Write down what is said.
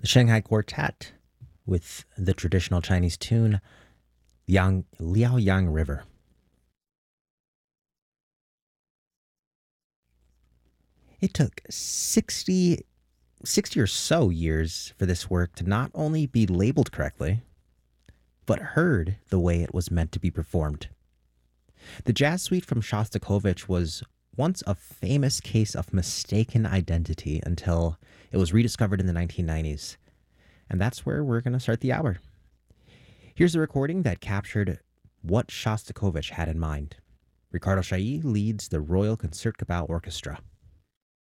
The Shanghai Quartet with the traditional Chinese tune Liaoyang River. It took 60 or so years for this work to not only be labeled correctly, but heard the way it was meant to be performed. The jazz suite from Shostakovich was once a famous case of mistaken identity until it was rediscovered in the 1990s. And that's where we're going to start the hour. Here's a recording that captured what Shostakovich had in mind. Ricardo Chailly leads the Royal Concertgebouw Orchestra.